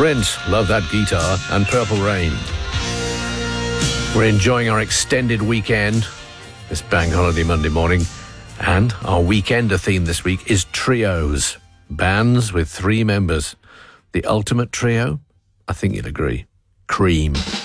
Prince, love that guitar, and Purple Rain. We're enjoying our extended weekend this bank holiday Monday morning, and our weekender theme this week is trios, bands with 3 members. The ultimate trio? I think you'd agree. Cream.